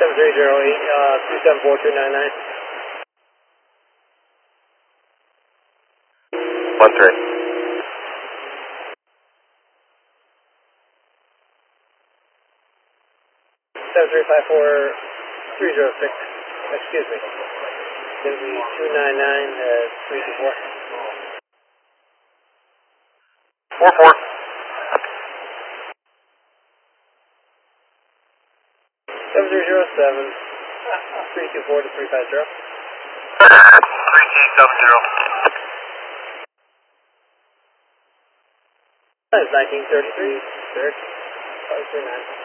730-274-299. 13. 7354306. Excuse me. It's going to be 299 324. 44. 7007 324 to 350. 3270. That is 1933, Derek. 539.